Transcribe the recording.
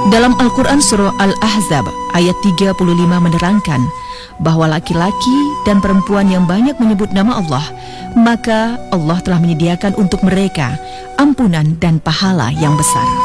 Dalam Al-Quran Surah Al-Ahzab ayat 35 menerangkan bahwa laki-laki dan perempuan yang banyak menyebut nama Allah, maka Allah telah menyediakan untuk mereka ampunan dan pahala yang besar.